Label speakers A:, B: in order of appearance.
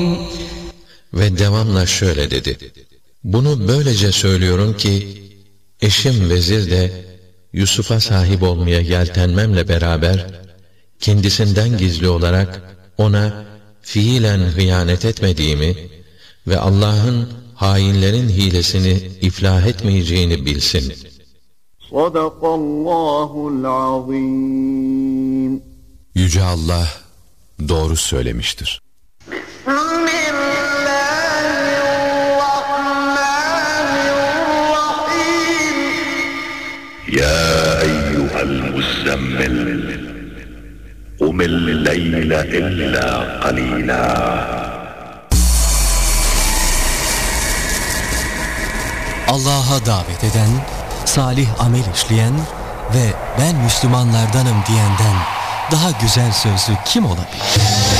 A: Ve devamla şöyle dedi: bunu böylece söylüyorum ki, eşim vezir de Yusuf'a sahip olmaya yeltenmemle beraber, kendisinden gizli olarak ona fiilen hıyanet etmediğimi ve Allah'ın hainlerin hilesini iflah etmeyeceğini bilsin.
B: Sadakallahul azim.
C: Yüce Allah doğru söylemiştir.
D: يا أيها المزمل قم الليل إلا قليلا.
E: Allah'a davet eden, salih amel işleyen ve ben Müslümanlardanım diyenden daha güzel sözlü kim olabilir?